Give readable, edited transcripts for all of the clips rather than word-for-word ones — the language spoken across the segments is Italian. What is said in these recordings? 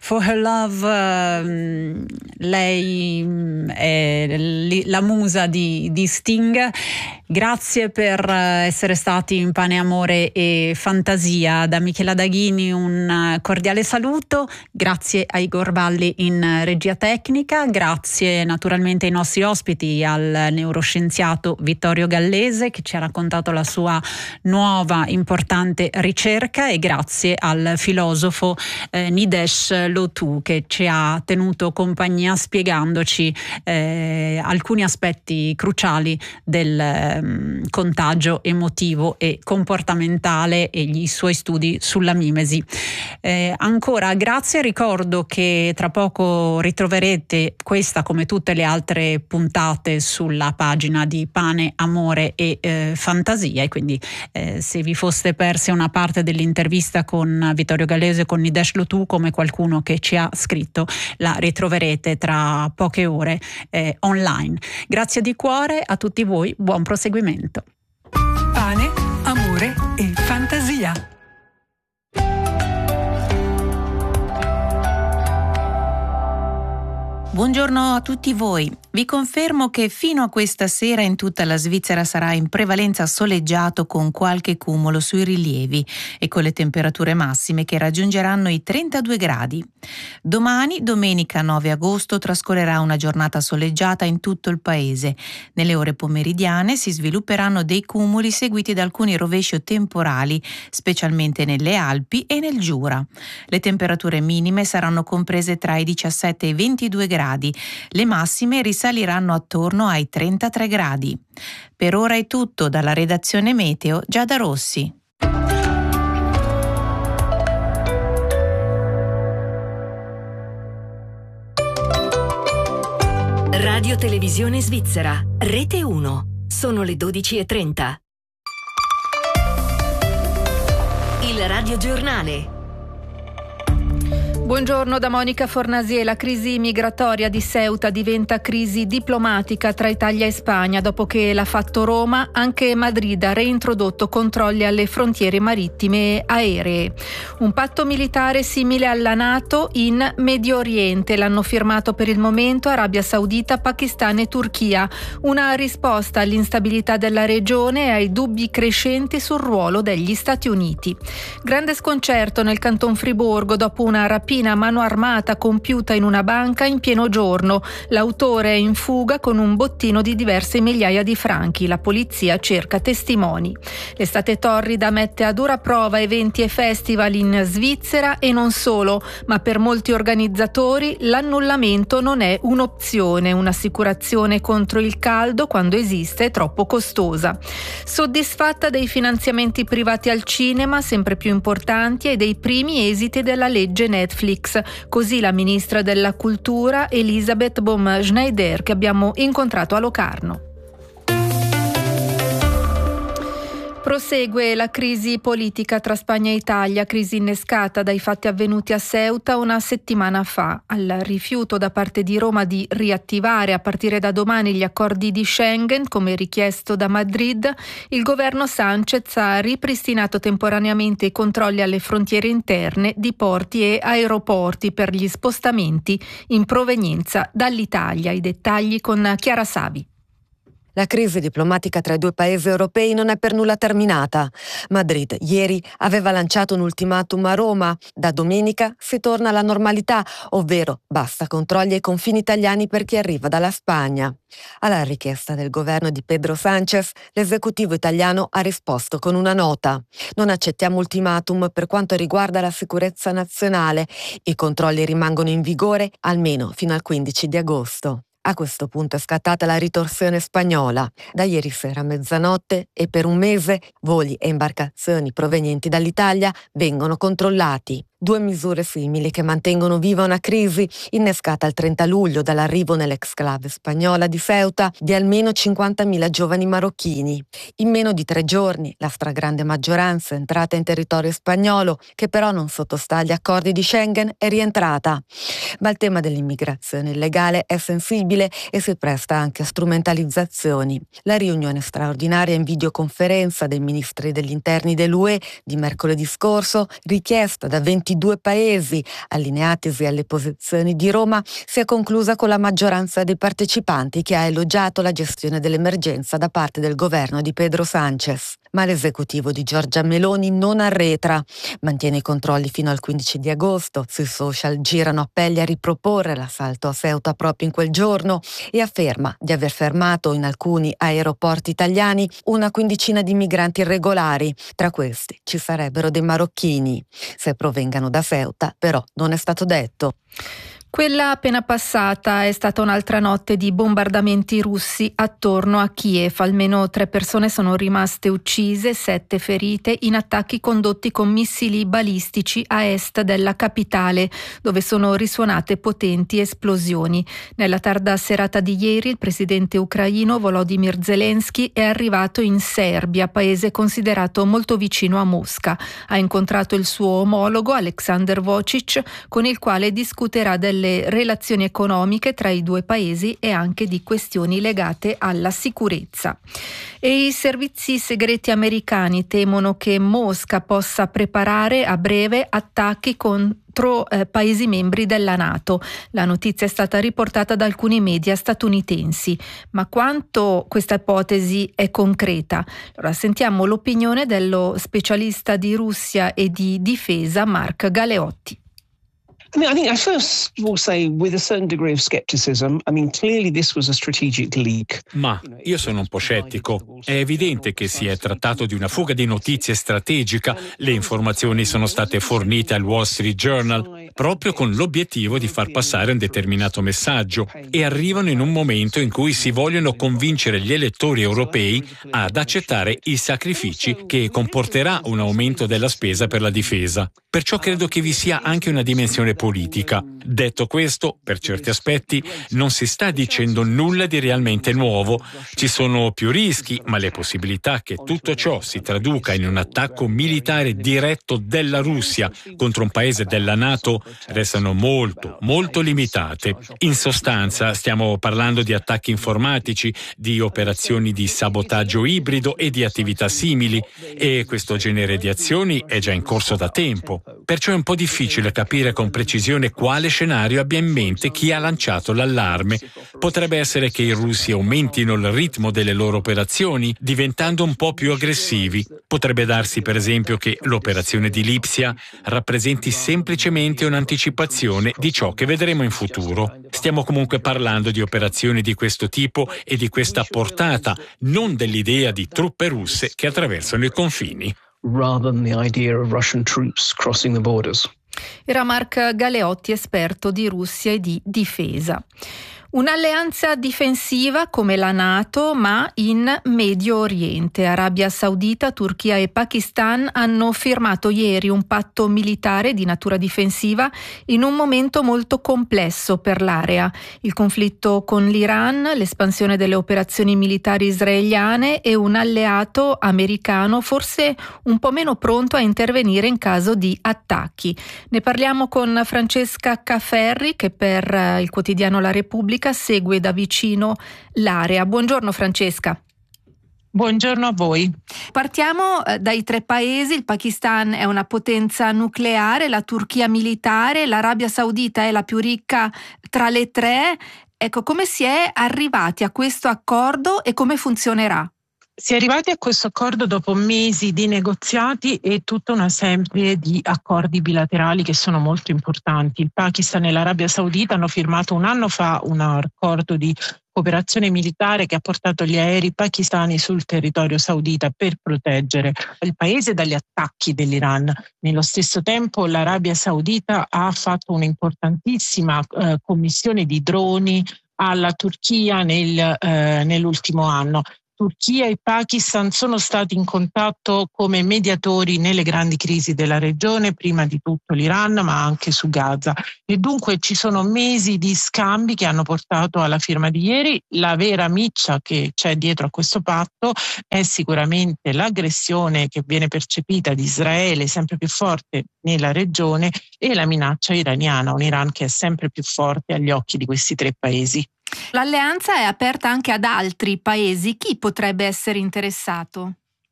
For Her Love, lei è la musa di Sting. Grazie per essere stati in Pane, Amore e Fantasia. Da Michela Daghini un cordiale saluto, grazie a Igor Valli in regia tecnica, grazie naturalmente ai nostri ospiti, al neuroscienziato Vittorio Gallese che ci ha raccontato la sua nuova importante ricerca, e grazie al filosofo Nidesh Lotu che ci ha tenuto compagnia spiegandoci alcuni aspetti cruciali del contagio emotivo e comportamentale e gli suoi studi sulla mimesi. Ancora grazie, ricordo che tra poco ritroverete questa come tutte le altre puntate sulla pagina di Pane, Amore e Fantasia, e quindi se vi foste persi una parte dell'intervista con Vittorio Gallese, con Nidesh Lotu, come qualcuno che ci ha scritto, la ritroverete tra poche ore online. Grazie di cuore a tutti voi, buon proseguimento. Pane, Amore e Fantasia. Buongiorno a tutti voi. Vi confermo che fino a questa sera in tutta la Svizzera sarà in prevalenza soleggiato, con qualche cumulo sui rilievi e con le temperature massime che raggiungeranno i 32 gradi. Domani, domenica 9 agosto, trascorrerà una giornata soleggiata in tutto il paese. Nelle ore pomeridiane si svilupperanno dei cumuli seguiti da alcuni rovesci temporali, specialmente nelle Alpi e nel Giura. Le temperature minime saranno comprese tra i 17 e i 22 gradi. Le massime risaliranno attorno ai 33 gradi. Per ora è tutto dalla redazione Meteo Giada Rossi. Radio Televisione Svizzera, Rete 1. Sono le 12:30. Il Radio Giornale. Buongiorno da Monica Fornasier. La crisi migratoria di Ceuta diventa crisi diplomatica tra Italia e Spagna. Dopo che l'ha fatto Roma, anche Madrid ha reintrodotto controlli alle frontiere marittime e aeree. Un patto militare simile alla NATO in Medio Oriente. L'hanno firmato per il momento Arabia Saudita, Pakistan e Turchia. Una risposta all'instabilità della regione e ai dubbi crescenti sul ruolo degli Stati Uniti. Grande sconcerto nel Canton Friburgo dopo una rapina a mano armata compiuta in una banca in pieno giorno. L'autore è in fuga con un bottino di diverse migliaia di franchi. La polizia cerca testimoni. L'estate torrida mette a dura prova eventi e festival in Svizzera e non solo, ma per molti organizzatori l'annullamento non è un'opzione. Un'assicurazione contro il caldo, quando esiste, è troppo costosa. Soddisfatta dei finanziamenti privati al cinema, sempre più importanti, e dei primi esiti della legge Netflix. Così la ministra della Cultura Elisabeth Bohm-Schneider, che abbiamo incontrato a Locarno. Prosegue la crisi politica tra Spagna e Italia, crisi innescata dai fatti avvenuti a Ceuta una settimana fa. Al rifiuto da parte di Roma di riattivare a partire da domani gli accordi di Schengen, come richiesto da Madrid, il governo Sánchez ha ripristinato temporaneamente i controlli alle frontiere interne di porti e aeroporti per gli spostamenti in provenienza dall'Italia. I dettagli con Chiara Savi. La crisi diplomatica tra i due paesi europei non è per nulla terminata. Madrid ieri aveva lanciato un ultimatum a Roma. Da domenica si torna alla normalità, ovvero basta controlli ai confini italiani per chi arriva dalla Spagna. Alla richiesta del governo di Pedro Sánchez, l'esecutivo italiano ha risposto con una nota. Non accettiamo ultimatum per quanto riguarda la sicurezza nazionale. I controlli rimangono in vigore almeno fino al 15 di agosto. A questo punto è scattata la ritorsione spagnola. Da ieri sera a mezzanotte e per un mese voli e imbarcazioni provenienti dall'Italia vengono controllati. Due misure simili che mantengono viva una crisi innescata il 30 luglio dall'arrivo nell'exclave spagnola di Ceuta di almeno 50.000 giovani marocchini. In meno di 3 giorni la stragrande maggioranza è entrata in territorio spagnolo, che però non sottostà agli accordi di Schengen, è rientrata. Ma il tema dell'immigrazione illegale è sensibile e si presta anche a strumentalizzazioni. La riunione straordinaria in videoconferenza dei ministri degli interni dell'UE di mercoledì scorso, richiesta da 20 questi due paesi, allineatisi alle posizioni di Roma, si è conclusa con la maggioranza dei partecipanti che ha elogiato la gestione dell'emergenza da parte del governo di Pedro Sánchez. Ma l'esecutivo di Giorgia Meloni non arretra, mantiene i controlli fino al 15 di agosto, sui social girano appelli a riproporre l'assalto a Ceuta proprio in quel giorno e afferma di aver fermato in alcuni aeroporti italiani una quindicina di migranti irregolari, tra questi ci sarebbero dei marocchini. Se provengano da Ceuta però non è stato detto. Quella appena passata è stata un'altra notte di bombardamenti russi attorno a Kiev. Almeno 3 persone sono rimaste uccise, 7 ferite in attacchi condotti con missili balistici a est della capitale, dove sono risuonate potenti esplosioni. Nella tarda serata di ieri il presidente ucraino Volodymyr Zelensky è arrivato in Serbia, paese considerato molto vicino a Mosca. Ha incontrato il suo omologo Aleksandar Vučić, con il quale discuterà delle relazioni economiche tra i due paesi e anche di questioni legate alla sicurezza. E i servizi segreti americani temono che Mosca possa preparare a breve attacchi contro paesi membri della NATO. La notizia è stata riportata da alcuni media statunitensi. Ma quanto questa ipotesi è concreta? Allora, sentiamo l'opinione dello specialista di Russia e di difesa Mark Galeotti. I think I first will say with a certain degree of skepticism. Clearly this was a strategic leak. Ma io sono un po' scettico. È evidente che si è trattato di una fuga di notizie strategica. Le informazioni sono state fornite al Wall Street Journal proprio con l'obiettivo di far passare un determinato messaggio e arrivano in un momento in cui si vogliono convincere gli elettori europei ad accettare i sacrifici che comporterà un aumento della spesa per la difesa. Perciò credo che vi sia anche una dimensione politica. Detto questo, per certi aspetti non si sta dicendo nulla di realmente nuovo. Ci sono più rischi, ma le possibilità che tutto ciò si traduca in un attacco militare diretto della Russia contro un paese della NATO restano molto, molto limitate. In sostanza, stiamo parlando di attacchi informatici, di operazioni di sabotaggio ibrido e di attività simili, e questo genere di azioni è già in corso da tempo. Perciò è un po' difficile capire con precisione quale scenario abbia in mente chi ha lanciato l'allarme. Potrebbe essere che i russi aumentino il ritmo delle loro operazioni, diventando un po' più aggressivi. Potrebbe darsi, per esempio, che l'operazione di Lipsia rappresenti semplicemente un'anticipazione di ciò che vedremo in futuro. Stiamo comunque parlando di operazioni di questo tipo e di questa portata, non dell'idea di truppe russe che attraversano i confini. Rather than the idea of Russian troops crossing the borders. Era Mark Galeotti, esperto di Russia e di difesa. Un'alleanza difensiva come la NATO, ma in Medio Oriente. Arabia Saudita, Turchia e Pakistan hanno firmato ieri un patto militare di natura difensiva in un momento molto complesso per l'area. Il conflitto con l'Iran, l'espansione delle operazioni militari israeliane e un alleato americano forse un po' meno pronto a intervenire in caso di attacchi. Ne parliamo con Francesca Caferri, che per il quotidiano La Repubblica segue da vicino l'area. Buongiorno Francesca. Buongiorno a voi. Partiamo dai 3 paesi. Il Pakistan è una potenza nucleare, la Turchia militare, l'Arabia Saudita è la più ricca tra le 3. Ecco, come si è arrivati a questo accordo e come funzionerà? Si è arrivati a questo accordo dopo mesi di negoziati e tutta una serie di accordi bilaterali che sono molto importanti. Il Pakistan e l'Arabia Saudita hanno firmato un anno fa un accordo di cooperazione militare che ha portato gli aerei pakistani sul territorio saudita per proteggere il paese dagli attacchi dell'Iran. Nello stesso tempo l'Arabia Saudita ha fatto un'importantissima commissione di droni alla Turchia nell'ultimo anno. Turchia e Pakistan sono stati in contatto come mediatori nelle grandi crisi della regione, prima di tutto l'Iran, ma anche su Gaza. E dunque ci sono mesi di scambi che hanno portato alla firma di ieri. La vera miccia che c'è dietro a questo patto è sicuramente l'aggressione che viene percepita di Israele sempre più forte nella regione e la minaccia iraniana, un Iran che è sempre più forte agli occhi di questi 3 paesi. L'alleanza è aperta anche ad altri paesi. Chi potrebbe essere interessato?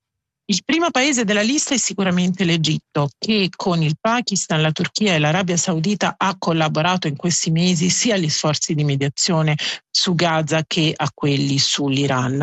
Il primo paese della lista è sicuramente l'Egitto, che con il Pakistan, la Turchia e l'Arabia Saudita ha collaborato in questi mesi sia agli sforzi di mediazione su Gaza che a quelli sull'Iran,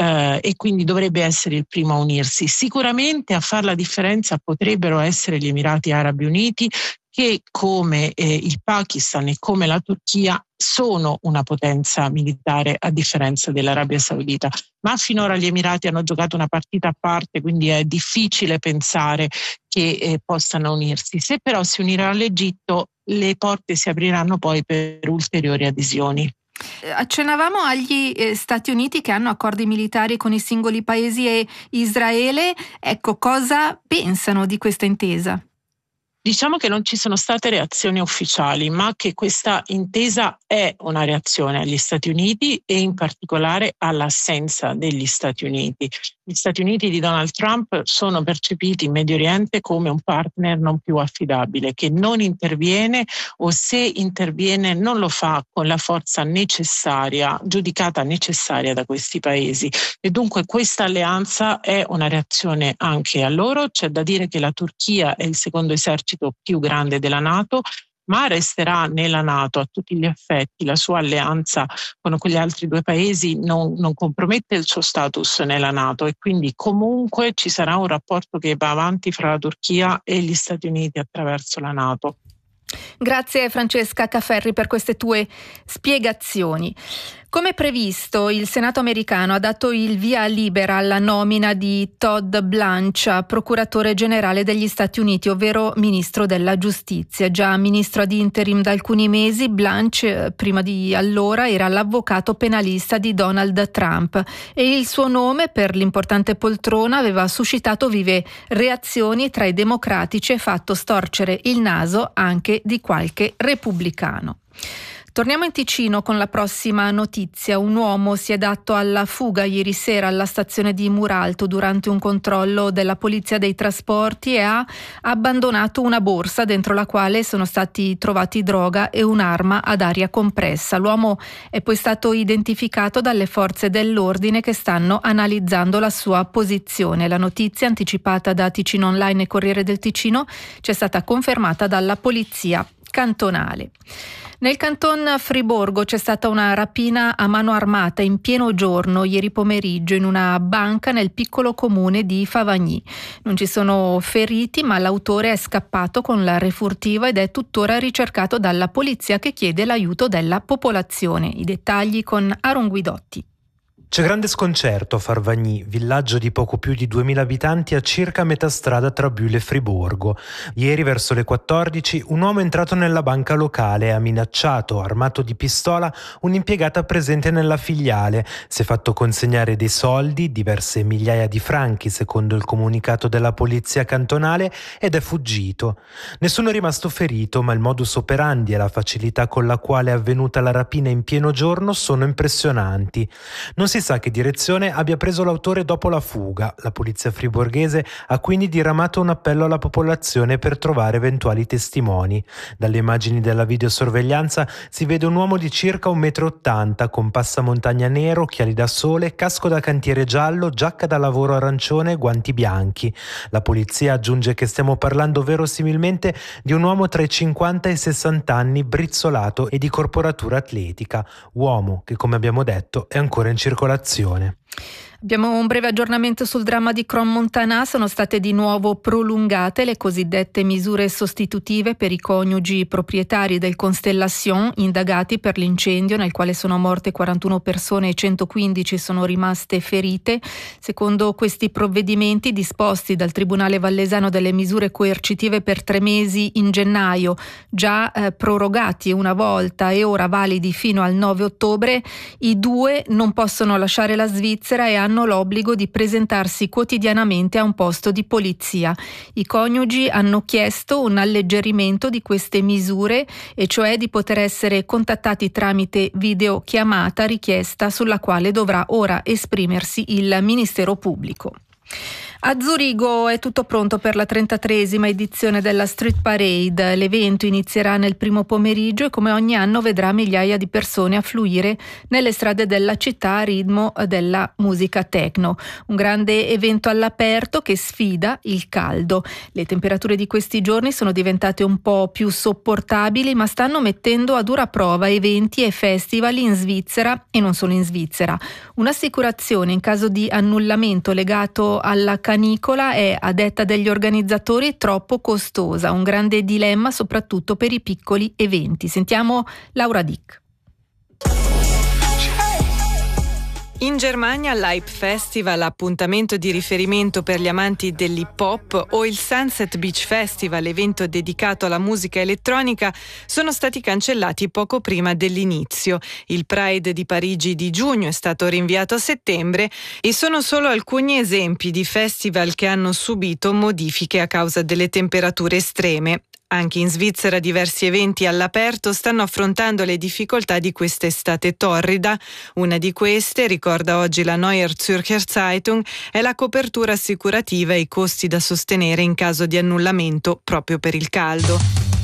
e quindi dovrebbe essere il primo a unirsi. Sicuramente a far la differenza potrebbero essere gli Emirati Arabi Uniti, che come il Pakistan e come la Turchia sono una potenza militare a differenza dell'Arabia Saudita, ma finora gli Emirati hanno giocato una partita a parte, quindi è difficile pensare che possano unirsi. Se però si unirà l'Egitto, le porte si apriranno poi per ulteriori adesioni. Accennavamo agli Stati Uniti che hanno accordi militari con i singoli paesi e Israele. Ecco, cosa pensano di questa intesa? Diciamo che non ci sono state reazioni ufficiali, ma che questa intesa è una reazione agli Stati Uniti e in particolare all'assenza degli Stati Uniti. Gli Stati Uniti di Donald Trump sono percepiti in Medio Oriente come un partner non più affidabile, che non interviene o se interviene non lo fa con la forza necessaria, giudicata necessaria da questi paesi. E dunque questa alleanza è una reazione anche a loro. C'è da dire che la Turchia è il secondo esercito più grande della NATO, ma resterà nella NATO a tutti gli effetti. La sua alleanza con quegli altri due paesi non compromette il suo status nella NATO e quindi comunque ci sarà un rapporto che va avanti fra la Turchia e gli Stati Uniti attraverso la NATO. Grazie Francesca Cafferri per queste tue spiegazioni. Come previsto, il Senato americano ha dato il via libera alla nomina di Todd Blanche, procuratore generale degli Stati Uniti, ovvero ministro della giustizia. Già ministro ad interim da alcuni mesi, Blanche prima di allora era l'avvocato penalista di Donald Trump e il suo nome per l'importante poltrona aveva suscitato vive reazioni tra i democratici e fatto storcere il naso anche di qualche repubblicano. Torniamo in Ticino con la prossima notizia. Un uomo si è dato alla fuga ieri sera alla stazione di Muralto durante un controllo della polizia dei trasporti e ha abbandonato una borsa dentro la quale sono stati trovati droga e un'arma ad aria compressa. L'uomo è poi stato identificato dalle forze dell'ordine che stanno analizzando la sua posizione. La notizia, anticipata da Ticino Online e Corriere del Ticino, ci è stata confermata dalla polizia cantonale. Nel canton Friburgo c'è stata una rapina a mano armata in pieno giorno ieri pomeriggio in una banca nel piccolo comune di Favagny. Non ci sono feriti, ma l'autore è scappato con la refurtiva ed è tuttora ricercato dalla polizia che chiede l'aiuto della popolazione. I dettagli con Aaron Guidotti. C'è grande sconcerto a Farvagny, villaggio di poco più di 2000 abitanti a circa metà strada tra Bulle e Friburgo. Ieri verso le 14 un uomo è entrato nella banca locale e ha minacciato, armato di pistola, un'impiegata presente nella filiale. Si è fatto consegnare dei soldi, diverse migliaia di franchi secondo il comunicato della polizia cantonale, ed è fuggito. Nessuno è rimasto ferito, ma il modus operandi e la facilità con la quale è avvenuta la rapina in pieno giorno sono impressionanti. Non si sa che direzione abbia preso l'autore dopo la fuga. La polizia friburghese ha quindi diramato un appello alla popolazione per trovare eventuali testimoni. Dalle immagini della videosorveglianza si vede un uomo di circa 1,80 m con passamontagna nero, occhiali da sole, casco da cantiere giallo, giacca da lavoro arancione e guanti bianchi. La polizia aggiunge che stiamo parlando verosimilmente di un uomo tra i 50 e i 60 anni, brizzolato e di corporatura atletica. Uomo che, come abbiamo detto, è ancora in circolazione. Abbiamo un breve aggiornamento sul dramma di Crans-Montana. Sono state di nuovo prolungate le cosiddette misure sostitutive per i coniugi proprietari del Constellation indagati per l'incendio nel quale sono morte 41 persone e 115 sono rimaste ferite. Secondo questi provvedimenti disposti dal Tribunale Vallesano delle misure coercitive per 3 mesi in gennaio, già prorogati una volta e ora validi fino al 9 ottobre, i due non possono lasciare la Svizzera e hanno l'obbligo di presentarsi quotidianamente a un posto di polizia. I coniugi hanno chiesto un alleggerimento di queste misure, e cioè di poter essere contattati tramite videochiamata, richiesta sulla quale dovrà ora esprimersi il Ministero Pubblico. A Zurigo è tutto pronto per la 33esima edizione della Street Parade. L'evento inizierà nel primo pomeriggio e come ogni anno vedrà migliaia di persone affluire nelle strade della città a ritmo della musica techno. Un grande evento all'aperto che sfida il caldo. Le temperature di questi giorni sono diventate un po' più sopportabili, ma stanno mettendo a dura prova eventi e festival in Svizzera e non solo in Svizzera. Un'assicurazione in caso di annullamento legato alla canicola è, a detta degli organizzatori, troppo costosa, un grande dilemma soprattutto per i piccoli eventi. Sentiamo Laura Dick. In Germania l'Hype Festival, appuntamento di riferimento per gli amanti dell'hip hop, o il Sunset Beach Festival, evento dedicato alla musica elettronica, sono stati cancellati poco prima dell'inizio. Il Pride di Parigi di giugno è stato rinviato a settembre e sono solo alcuni esempi di festival che hanno subito modifiche a causa delle temperature estreme. Anche in Svizzera diversi eventi all'aperto stanno affrontando le difficoltà di quest'estate torrida. Una di queste, ricorda oggi la Neue Zürcher Zeitung, è la copertura assicurativa e i costi da sostenere in caso di annullamento proprio per il caldo.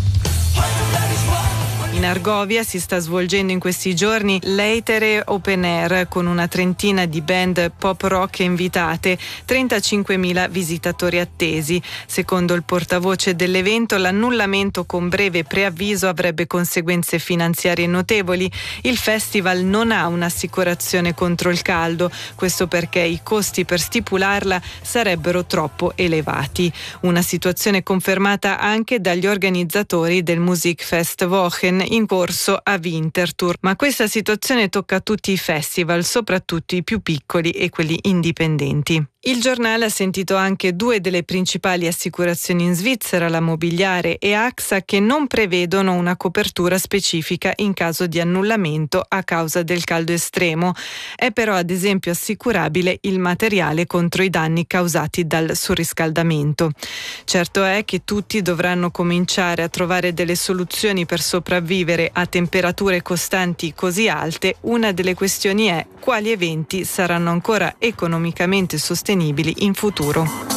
In Argovia si sta svolgendo in questi giorni l'Eitere Open Air con una trentina di band pop rock invitate, 35.000 visitatori attesi. Secondo il portavoce dell'evento, l'annullamento con breve preavviso avrebbe conseguenze finanziarie notevoli. Il festival non ha un'assicurazione contro il caldo, questo perché i costi per stipularla sarebbero troppo elevati. Una situazione confermata anche dagli organizzatori del Musikfest Wochen in corso a Winterthur, ma questa situazione tocca tutti i festival, soprattutto i più piccoli e quelli indipendenti. Il giornale ha sentito anche due delle principali assicurazioni in Svizzera, la Mobiliare e AXA, che non prevedono una copertura specifica in caso di annullamento a causa del caldo estremo. È però ad esempio assicurabile il materiale contro i danni causati dal surriscaldamento. Certo è che tutti dovranno cominciare a trovare delle soluzioni per sopravvivere a temperature costanti così alte. Una delle questioni è quali eventi saranno ancora economicamente sostenibili in futuro.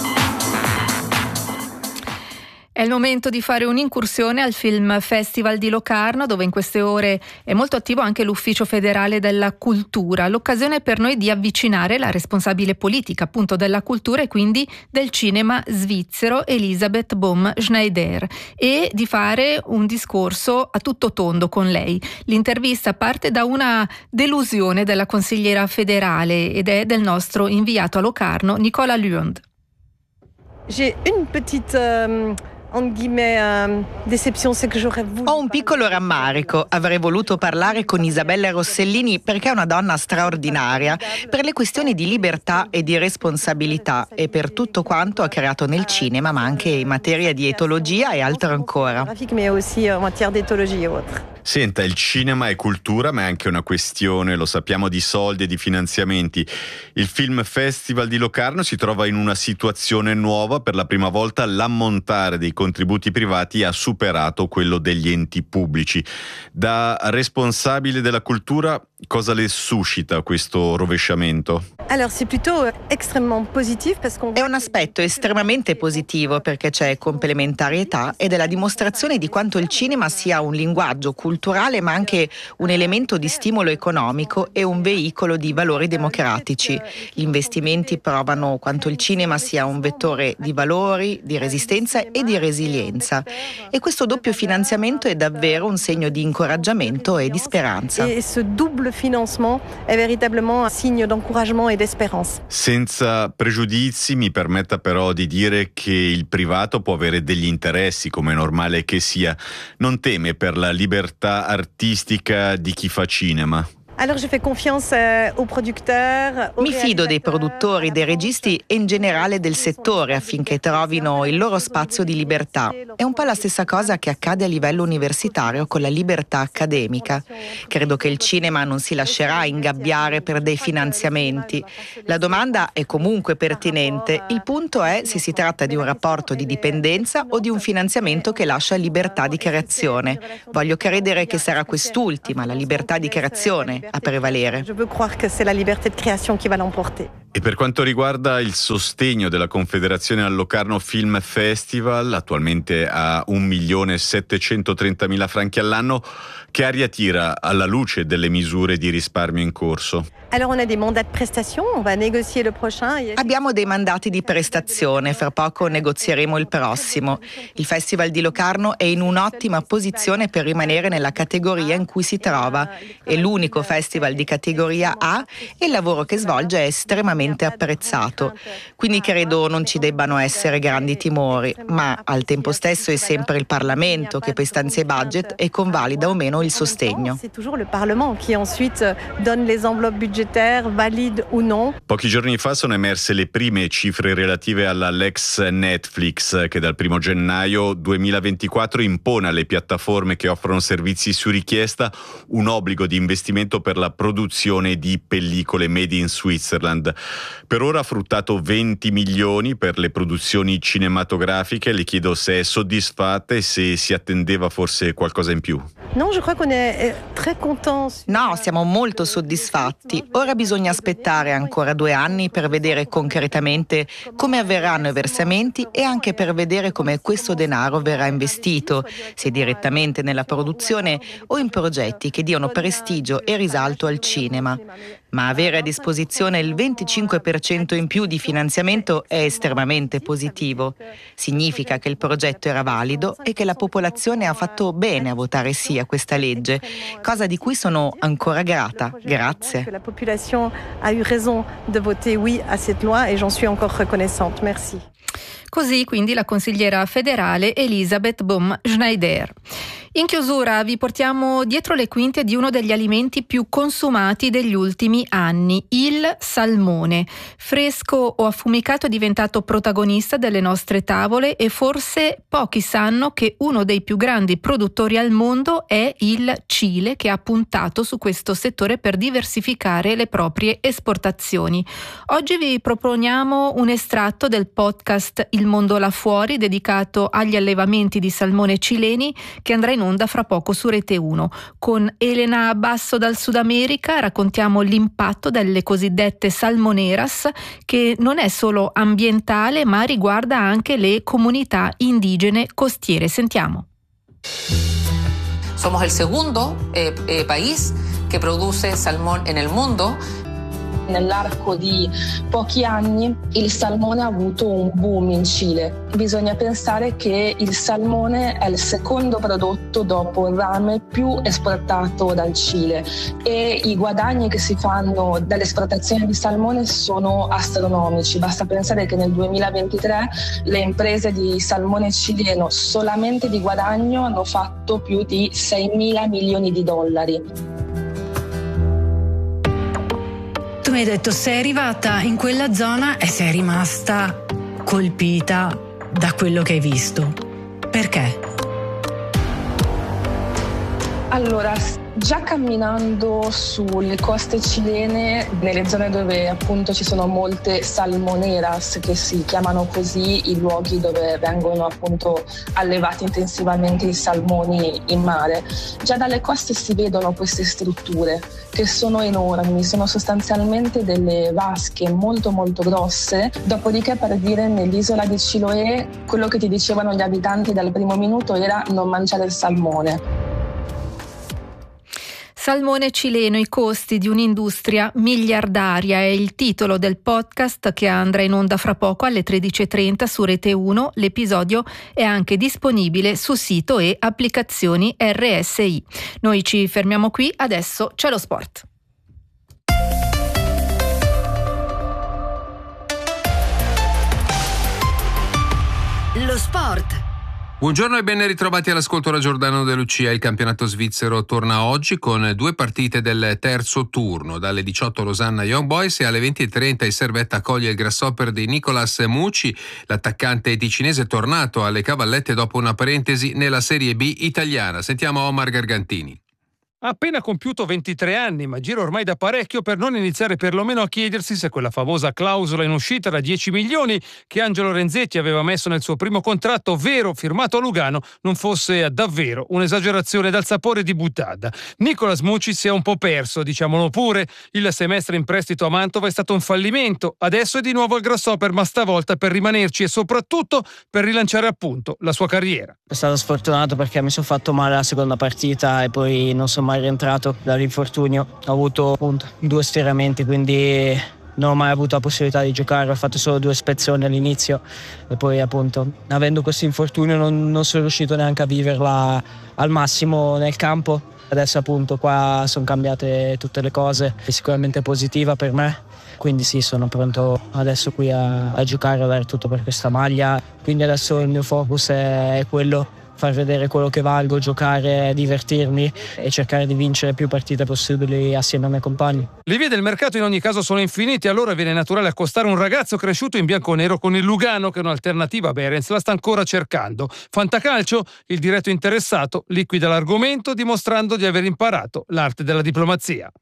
È il momento di fare un'incursione al Film Festival di Locarno, dove in queste ore è molto attivo anche l'Ufficio federale della cultura. L'occasione per noi di avvicinare la responsabile politica appunto della cultura e quindi del cinema svizzero, Elisabeth Bohm-Schneider, e di fare un discorso a tutto tondo con lei. L'intervista parte da una delusione della consigliera federale ed è del nostro inviato a Locarno, Nicola Lund. J'ai une petite Ho un piccolo rammarico, avrei voluto parlare con Isabella Rossellini perché è una donna straordinaria, per le questioni di libertà e di responsabilità e per tutto quanto ha creato nel cinema, ma anche in materia di etologia e altro ancora. Senta, il cinema è cultura, ma è anche una questione, lo sappiamo, di soldi e di finanziamenti. Il Film Festival di Locarno si trova in una situazione nuova. Per la prima volta l'ammontare dei contributi privati ha superato quello degli enti pubblici. Da responsabile della cultura, cosa le suscita questo rovesciamento? È un aspetto estremamente positivo perché c'è complementarietà ed è la dimostrazione di quanto il cinema sia un linguaggio culturale ma anche un elemento di stimolo economico e un veicolo di valori democratici. Gli investimenti provano quanto il cinema sia un vettore di valori, di resistenza e di resilienza. E questo doppio finanziamento è davvero un segno di incoraggiamento e di speranza. Financement è véritablement un signe d'encouragement et d'espérance. Senza pregiudizi, mi permetta però di dire che il privato può avere degli interessi, come è normale che sia. Non teme per la libertà artistica di chi fa cinema? Mi fido dei produttori, dei registi e in generale del settore affinché trovino il loro spazio di libertà. È un po' la stessa cosa che accade a livello universitario con la libertà accademica. Credo che il cinema non si lascerà ingabbiare per dei finanziamenti. La domanda è comunque pertinente. Il punto è se si tratta di un rapporto di dipendenza o di un finanziamento che lascia libertà di creazione. Voglio credere che sarà quest'ultima, la libertà di creazione, a prevalere. Je veux croire que c'est la liberté de création qui va l'emporter. E per quanto riguarda il sostegno della Confederazione al Locarno Film Festival, attualmente a 1.730.000 franchi all'anno, che aria tira alla luce delle misure di risparmio in corso? Abbiamo dei mandati di prestazione, fra poco negozieremo il prossimo. Il Festival di Locarno è in un'ottima posizione per rimanere nella categoria in cui si trova. È l'unico festival di categoria A e il lavoro che svolge è estremamente apprezzato. Quindi credo non ci debbano essere grandi timori, ma al tempo stesso è sempre il Parlamento che poi stanzia i budget e convalida o meno il sostegno. Valide o no. Pochi giorni fa sono emerse le prime cifre relative alla Lex Netflix, che dal 1 gennaio 2024 impone alle piattaforme che offrono servizi su richiesta un obbligo di investimento per la produzione di pellicole made in Switzerland. Per ora ha fruttato 20 milioni per le produzioni cinematografiche. Le chiedo se è soddisfatta e se si attendeva forse qualcosa in più. No, siamo molto soddisfatti. Ora bisogna aspettare ancora 2 anni per vedere concretamente come avverranno i versamenti e anche per vedere come questo denaro verrà investito, se direttamente nella produzione o in progetti che diano prestigio e risalto al cinema. Ma avere a disposizione il 25% in più di finanziamento è estremamente positivo. Significa che il progetto era valido e che la popolazione ha fatto bene a votare sì a questa legge, cosa di cui sono ancora grata. Grazie. La population a eu raison de voter oui à cette loi et j'en suis encore reconnaissante. Merci. Così quindi la consigliera federale Elisabeth Bohm-Schneider. In chiusura vi portiamo dietro le quinte di uno degli alimenti più consumati degli ultimi anni, il salmone. Fresco o affumicato è diventato protagonista delle nostre tavole e forse pochi sanno che uno dei più grandi produttori al mondo è il Cile, che ha puntato su questo settore per diversificare le proprie esportazioni. Oggi vi proponiamo un estratto del podcast Il mondo là fuori, dedicato agli allevamenti di salmone cileni, che andrà in onda fra poco su Rete 1. Con Elena Basso dal Sud America raccontiamo l'impatto delle cosiddette salmoneras, che non è solo ambientale ma riguarda anche le comunità indigene costiere. Sentiamo. Somos el segundo país que produce salmón en el mundo. Nell'arco di pochi anni il salmone ha avuto un boom in Cile. Bisogna pensare che il salmone è il secondo prodotto dopo il rame più esportato dal Cile e i guadagni che si fanno dall'esportazione di salmone sono astronomici. Basta pensare che nel 2023 le imprese di salmone cileno solamente di guadagno hanno fatto più di 6.000 milioni di dollari. Tu mi hai detto sei arrivata in quella zona e sei rimasta colpita da quello che hai visto. Perché? Allora, già camminando sulle coste cilene, nelle zone dove appunto ci sono molte salmoneras, che si chiamano così i luoghi dove vengono appunto allevati intensivamente i salmoni in mare, già dalle coste si vedono queste strutture che sono enormi, sono sostanzialmente delle vasche molto molto grosse. Dopodiché, per dire, nell'isola di Chiloé quello che ti dicevano gli abitanti dal primo minuto era non mangiare il salmone. Salmone cileno, i costi di un'industria miliardaria è il titolo del podcast che andrà in onda fra poco alle 13.30 su Rete 1. L'episodio è anche disponibile su sito e applicazioni RSI. Noi ci fermiamo qui, adesso c'è lo sport. Lo sport. Buongiorno e ben ritrovati all'ascolto da Giordano De Lucia. Il campionato svizzero torna oggi con 2 partite del terzo turno. Dalle 18 Losanna Young Boys e alle 20.30 il Servette accoglie il Grasshopper di Nicolas Mucci. L'attaccante ticinese è tornato alle cavallette dopo una parentesi nella Serie B italiana. Sentiamo Omar Gargantini. Ha appena compiuto 23 anni, ma gira ormai da parecchio per non iniziare perlomeno a chiedersi se quella famosa clausola in uscita da 10 milioni che Angelo Renzetti aveva messo nel suo primo contratto vero firmato a Lugano non fosse davvero un'esagerazione dal sapore di buttada. Nicolas Mucci si è un po' perso, diciamolo pure. Il semestre in prestito a Mantova è stato un fallimento. Adesso è di nuovo al Grasshopper, ma stavolta per rimanerci e soprattutto per rilanciare appunto la sua carriera. È stato sfortunato perché mi sono fatto male la seconda partita e poi non sono mai rientrato dall'infortunio. Ho avuto appunto 2 stiramenti, quindi non ho mai avuto la possibilità di giocare. Ho fatto solo 2 spezzoni all'inizio e poi appunto avendo questo infortunio non sono riuscito neanche a viverla al massimo nel campo. Adesso appunto qua sono cambiate tutte le cose, è sicuramente positiva per me, quindi sì, sono pronto adesso qui a giocare, a dare tutto per questa maglia, quindi adesso il mio focus è quello, far vedere quello che valgo, giocare, divertirmi e cercare di vincere più partite possibili assieme ai miei compagni. Le vie del mercato in ogni caso sono infinite, allora viene naturale accostare un ragazzo cresciuto in bianconero con il Lugano che un'alternativa a Behrens la sta ancora cercando. Fantacalcio, il diretto interessato, liquida l'argomento dimostrando di aver imparato l'arte della diplomazia.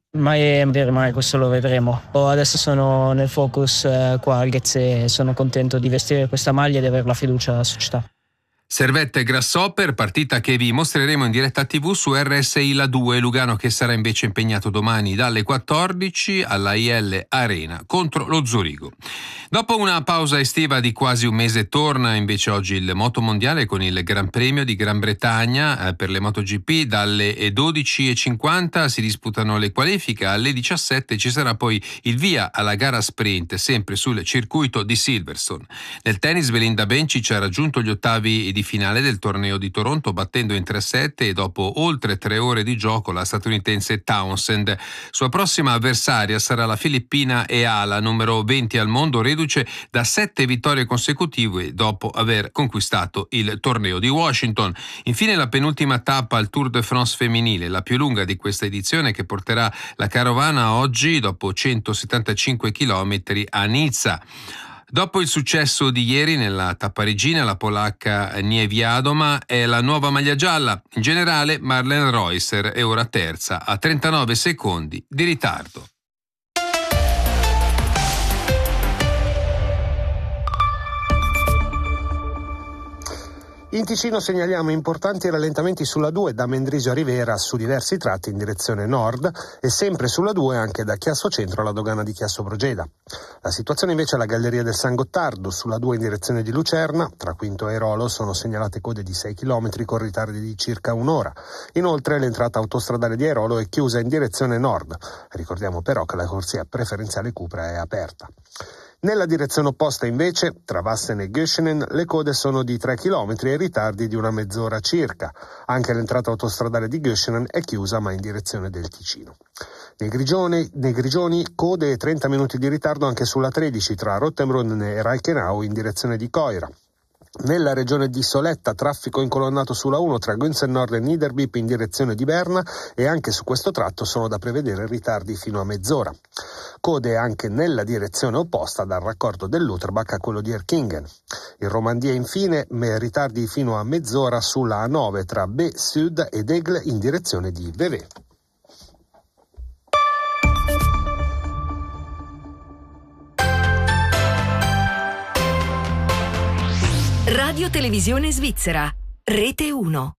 Ma questo lo vedremo. Adesso sono nel focus qua al Ghezze e sono contento di vestire questa maglia e di avere la fiducia della società. Servette Grasshopper, partita che vi mostreremo in diretta TV su RSI La 2, Lugano che sarà invece impegnato domani dalle 14 alla IL Arena contro lo Zurigo. Dopo una pausa estiva di quasi un mese torna invece oggi il motomondiale con il Gran Premio di Gran Bretagna per le MotoGP. Dalle 12:50 si disputano le qualifiche, alle 17 ci sarà poi il via alla gara sprint sempre sul circuito di Silverstone. Nel tennis Belinda Bencic ha raggiunto gli ottavi di finale del torneo di Toronto battendo in 3-7 e dopo oltre 3 ore di gioco la statunitense Townsend. Sua prossima avversaria sarà la filippina Eala, numero 20 al mondo, reduce da 7 vittorie consecutive dopo aver conquistato il torneo di Washington. Infine la penultima tappa al Tour de France femminile, la più lunga di questa edizione che porterà la carovana oggi dopo 175 km a Nizza. Dopo il successo di ieri nella tappa regina, la polacca Niewiadoma è la nuova maglia gialla. In generale, Marlene Reusser è ora terza, a 39 secondi di ritardo. In Ticino segnaliamo importanti rallentamenti sulla 2 da Mendrisio a Rivera su diversi tratti in direzione nord e sempre sulla 2 anche da Chiasso Centro alla dogana di Chiasso Brogeda. La situazione invece alla Galleria del San Gottardo, sulla 2 in direzione di Lucerna, tra Quinto e Rolo sono segnalate code di 6 km con ritardi di circa un'ora. Inoltre l'entrata autostradale di Airolo è chiusa in direzione nord. Ricordiamo però che la corsia preferenziale Cupra è aperta. Nella direzione opposta invece, tra Vassen e Göschenen, le code sono di 3 km e ritardi di una mezz'ora circa. Anche l'entrata autostradale di Göschenen è chiusa ma in direzione del Ticino. Nei Grigioni, code e 30 minuti di ritardo anche sulla 13 tra Rottembrunn e Reichenau in direzione di Coira. Nella regione di Soletta, traffico incolonnato sulla 1 tra Günzen Nord e Niederbipp in direzione di Berna e anche su questo tratto sono da prevedere ritardi fino a mezz'ora. Code anche nella direzione opposta dal raccordo dell'Utterbach a quello di Erkingen. In Romandia infine ritardi fino a mezz'ora sulla A9 tra B Sud ed Egle in direzione di Vevey. Radio Televisione Svizzera, Rete 1.